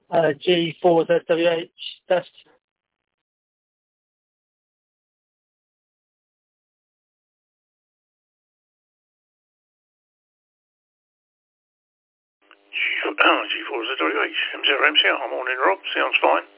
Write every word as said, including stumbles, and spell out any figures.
uh, G four Z W H test. G four Z W H, M zero M C R, morning Rob, sounds fine.